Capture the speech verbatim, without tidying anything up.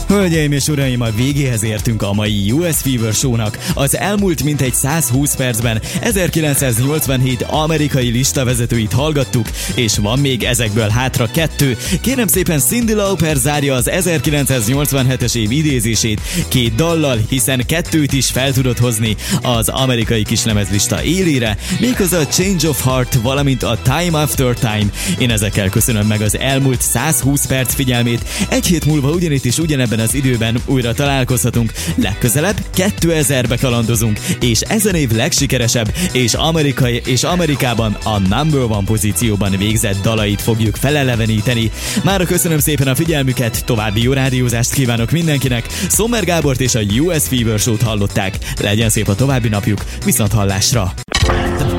Hölgyeim és uraim, a végéhez értünk a mai U S Fever Show-nak. Az elmúlt mintegy százhúsz percben ezerkilencszáznyolcvanhét amerikai listavezetőit hallgattuk, és van még ezekből hátra kettő. Kérem szépen, Cyndi Lauper zárja az ezerkilencszáznyolcvanhetes év idézését két dallal, hiszen kettőt is fel tudott hozni az amerikai kislemezlista élére, méghozzá a Change of Heart, valamint a Time After Time. Én ezekkel köszönöm meg az elmúlt százhúsz perc figyelmét. Egy hét múlva ugyanitt is ugyanebben az időben újra találkozhatunk. Legközelebb kétezerbe kalandozunk, és ezen év legsikeresebb és amerikai és Amerikában a number one pozícióban végzett dalait fogjuk feleleveníteni. Mára köszönöm szépen a figyelmüket, további jó rádiózást kívánok mindenkinek. Sommer Gábort és a U S Fever Show-t hallották. Legyen szép a további napjuk, viszont hallásra!